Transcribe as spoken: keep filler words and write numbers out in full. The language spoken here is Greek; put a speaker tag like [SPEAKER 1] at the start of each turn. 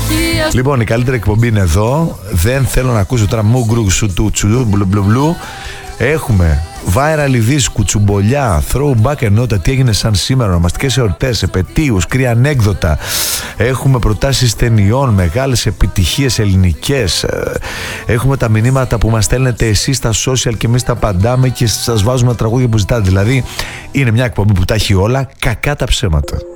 [SPEAKER 1] Λοιπόν, η καλύτερη εκπομπή είναι εδώ. Δεν θέλω να ακούσω τώρα μουγκρου σου του τσου μπλου. Έχουμε viral ειδήσεις, κουτσουμπολιά, throwback ενότητα, τι έγινε σαν σήμερα, ονομαστικές εορτές, επετείους, κρύα ανέκδοτα. Έχουμε προτάσεις ταινιών, μεγάλες επιτυχίες ελληνικές. Έχουμε τα μηνύματα που μας στέλνετε εσείς στα social και εμείς τα απαντάμε και σας βάζουμε τραγούδια που ζητάτε. Δηλαδή είναι μια εκπομπή που τα έχει όλα, κακά τα ψέματα.